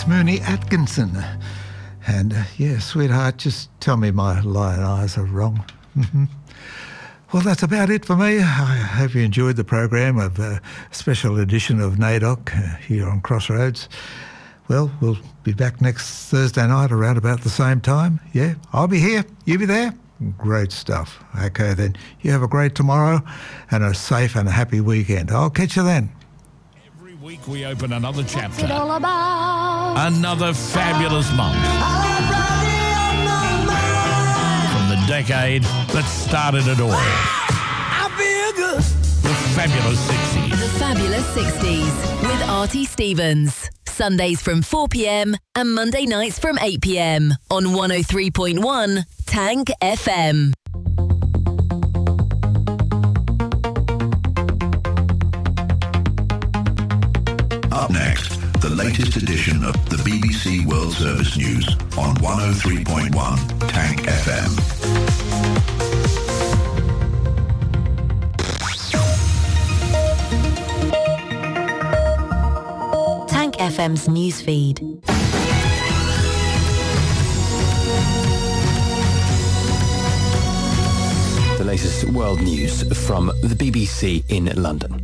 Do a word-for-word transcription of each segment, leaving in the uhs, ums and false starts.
It's Mooney Atkinson. And, uh, yeah, sweetheart, just tell me my lion eyes are wrong. Mm-hmm. Well, that's about it for me. I hope you enjoyed the program of a special edition of NAIDOC uh, here on Crossroads. Well, we'll be back next Thursday night around about the same time. Yeah, I'll be here. You be there? Great stuff. Okay, then. You have a great tomorrow and a safe and a happy weekend. I'll catch you then. Every week we open another chapter. What's it all about? Another fabulous month. From the decade that started it all. I feel good. The Fabulous sixties. The Fabulous sixties with Artie Stevens. Sundays from four p.m. and Monday nights from eight p.m. on one oh three point one Tank F M. Up next, the latest edition of the B B C World Service News on one oh three point one Tank F M. Tank F M's newsfeed. The latest world news from the B B C in London.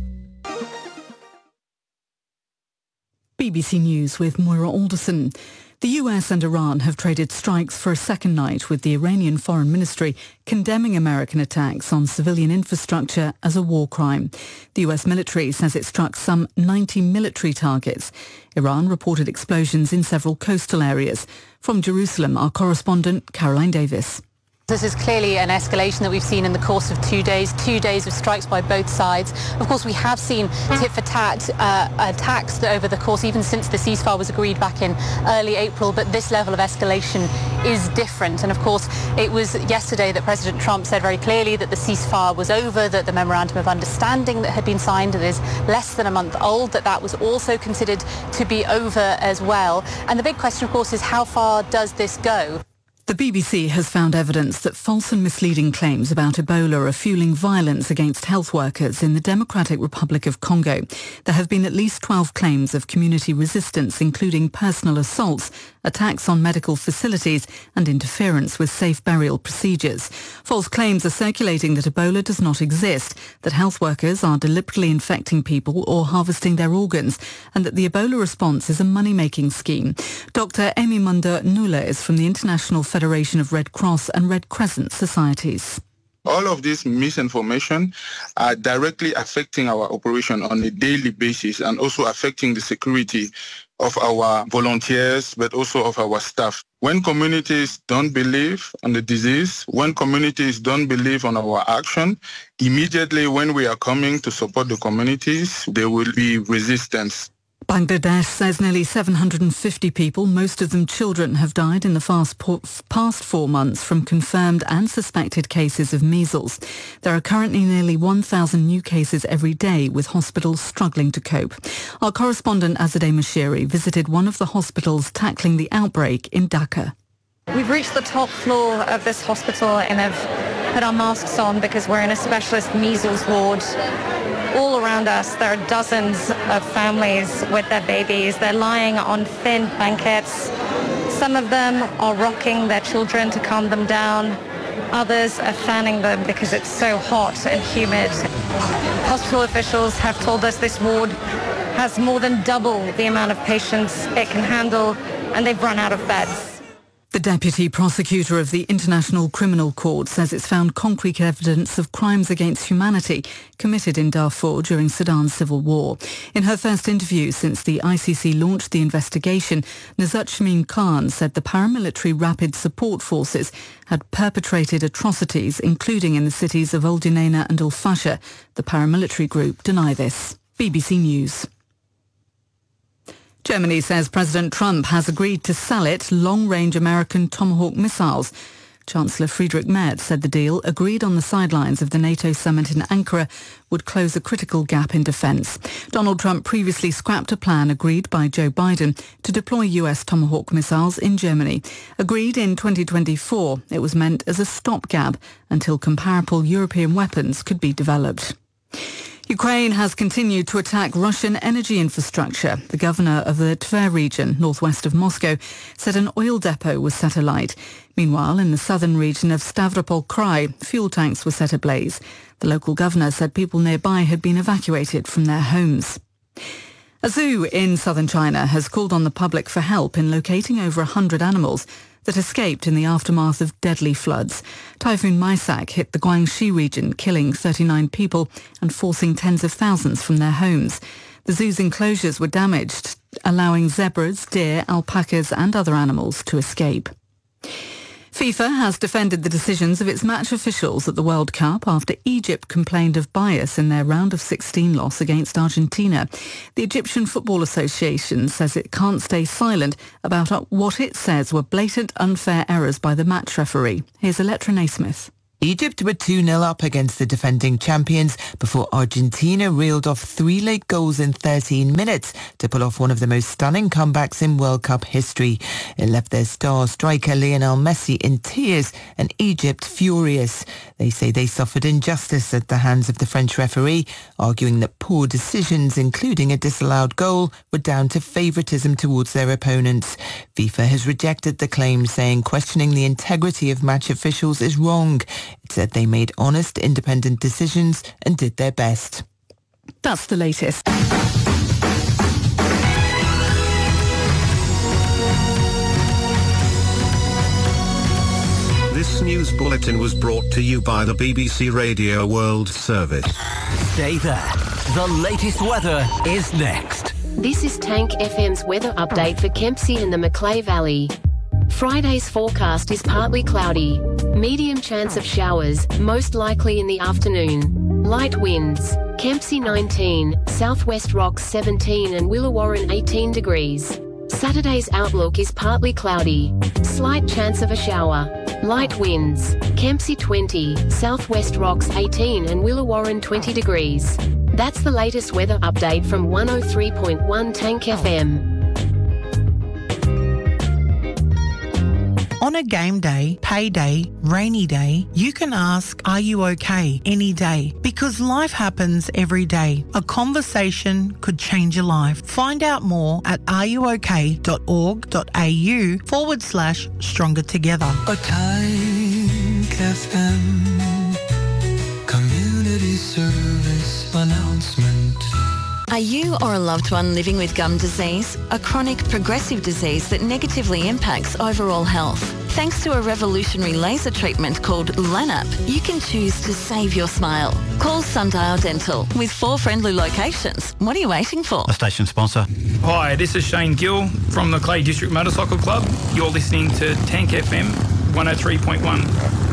B B C News with Moira Alderson. The U S and Iran have traded strikes for a second night, with the Iranian Foreign Ministry condemning American attacks on civilian infrastructure as a war crime. The U S military says it struck some ninety military targets. Iran reported explosions in several coastal areas. From Jerusalem, our correspondent Caroline Davis. This is clearly an escalation that we've seen in the course of two days, two days of strikes by both sides. Of course, we have seen tit-for-tat uh, attacks over the course, even since the ceasefire was agreed back in early April, but this level of escalation is different. And of course, it was yesterday that President Trump said very clearly that the ceasefire was over, that the memorandum of understanding that had been signed, that is less than a month old, that that was also considered to be over as well. And the big question, of course, is how far does this go? The B B C has found evidence that false and misleading claims about Ebola are fueling violence against health workers in the Democratic Republic of Congo. There have been at least twelve claims of community resistance, including personal assaults, attacks on medical facilities and interference with safe burial procedures. False claims are circulating that Ebola does not exist, that health workers are deliberately infecting people or harvesting their organs, and that the Ebola response is a money-making scheme. Doctor Amy Munda Nula is from the International Federation of Red Cross and Red Crescent Societies. All of this misinformation are directly affecting our operation on a daily basis and also affecting the security of our volunteers, but also of our staff. When communities don't believe on the disease, when communities don't believe on our action, immediately when we are coming to support the communities, there will be resistance. Bangladesh says nearly seven hundred fifty people, most of them children, have died in the fast po- past four months from confirmed and suspected cases of measles. There are currently nearly one thousand new cases every day, with hospitals struggling to cope. Our correspondent Azadeh Mashiri visited one of the hospitals tackling the outbreak in Dhaka. We've reached the top floor of this hospital and have put our masks on because we're in a specialist measles ward. All around us, there are dozens of families with their babies. They're lying on thin blankets. Some of them are rocking their children to calm them down. Others are fanning them because it's so hot and humid. Hospital officials have told us this ward has more than double the amount of patients it can handle, and they've run out of beds. The Deputy Prosecutor of the International Criminal Court says it's found concrete evidence of crimes against humanity committed in Darfur during Sudan's civil war. In her first interview since the I C C launched the investigation, Najat Shamim Khan said the paramilitary Rapid Support Forces had perpetrated atrocities, including in the cities of Al Junaina and Al Fasher. The paramilitary group deny this. B B C News. Germany says President Trump has agreed to sell it long-range American Tomahawk missiles. Chancellor Friedrich Merz said the deal, agreed on the sidelines of the NATO summit in Ankara, would close a critical gap in defence. Donald Trump previously scrapped a plan agreed by Joe Biden to deploy U S Tomahawk missiles in Germany. Agreed in twenty twenty-four, it was meant as a stopgap until comparable European weapons could be developed. Ukraine has continued to attack Russian energy infrastructure. The governor of the Tver region, northwest of Moscow, said an oil depot was set alight. Meanwhile, in the southern region of Stavropol Krai, fuel tanks were set ablaze. The local governor said people nearby had been evacuated from their homes. A zoo in southern China has called on the public for help in locating over one hundred animals that escaped in the aftermath of deadly floods. Typhoon Maisak hit the Guangxi region, killing thirty-nine people and forcing tens of thousands from their homes. The zoo's enclosures were damaged, allowing zebras, deer, alpacas and other animals to escape. FIFA has defended the decisions of its match officials at the World Cup after Egypt complained of bias in their round of sixteen loss against Argentina. The Egyptian Football Association says it can't stay silent about what it says were blatant unfair errors by the match referee. Here's Electra Naismith. Egypt were two nil up against the defending champions before Argentina reeled off three late goals in thirteen minutes to pull off one of the most stunning comebacks in World Cup history. It left their star striker Lionel Messi in tears and Egypt furious. They say they suffered injustice at the hands of the French referee, arguing that poor decisions, including a disallowed goal, were down to favouritism towards their opponents. FIFA has rejected the claim, saying questioning the integrity of match officials is wrong. It said they made honest, independent decisions and did their best. That's the latest. This news bulletin was brought to you by the B B C Radio World Service. Stay there. The latest weather is next. This is Tank F M's weather update for Kempsey and the Macleay Valley. Friday's forecast is partly cloudy. Medium chance of showers, most likely in the afternoon. Light winds. Kempsey nineteen, Southwest Rocks seventeen and Willawarren eighteen degrees. Saturday's outlook is partly cloudy. Slight chance of a shower. Light winds. Kempsey twenty, Southwest Rocks eighteen and Willawarren twenty degrees. That's the latest weather update from one oh three point one Tank F M. On a game day, payday, rainy day, you can ask, are you okay, any day? Because life happens every day. A conversation could change your life. Find out more at areyook.org.au forward slash stronger together. A Tank F M community service announcement. Are you or a loved one living with gum disease, a chronic progressive disease that negatively impacts overall health? Thanks to a revolutionary laser treatment called LANAP, you can choose to save your smile. Call Sundial Dental with four friendly locations. What are you waiting for? A station sponsor. Hi, this is Shane Gill from the Clay District Motorcycle Club. You're listening to Tank F M one oh three point one.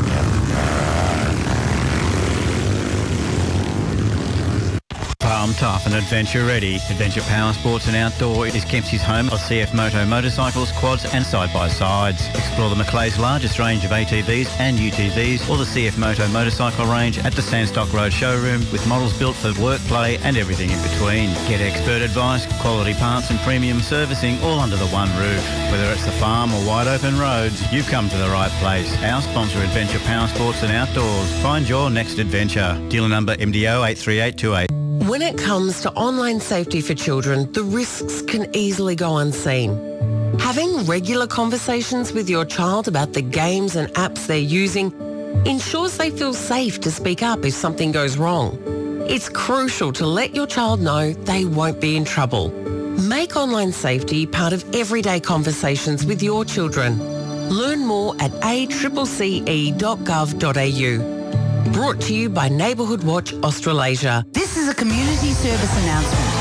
Farm tough and adventure ready. Adventure Power Sports and Outdoor is Kempsey's home of C F Moto motorcycles, quads and side-by-sides. Explore the Macleay's largest range of A T Vs and U T Vs or the C F Moto motorcycle range at the Sandstock Road showroom with models built for work, play and everything in between. Get expert advice, quality parts and premium servicing all under the one roof. Whether it's the farm or wide open roads, you've come to the right place. Our sponsor, Adventure Power Sports and Outdoors. Find your next adventure. Dealer number M D O eight three eight two eight. When it comes to online safety for children, the risks can easily go unseen. Having regular conversations with your child about the games and apps they're using ensures they feel safe to speak up if something goes wrong. It's crucial to let your child know they won't be in trouble. Make online safety part of everyday conversations with your children. Learn more at a c c c e dot gov dot a u. Brought to you by Neighbourhood Watch Australasia. This is a community service announcement.